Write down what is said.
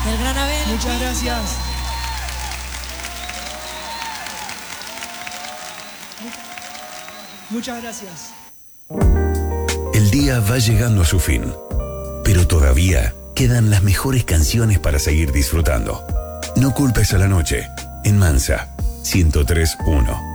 Del gran Abel. Muchas gracias. Muchas gracias. El día va llegando a su fin, pero todavía quedan las mejores canciones para seguir disfrutando. No culpes a la noche, en Mansa 103.1.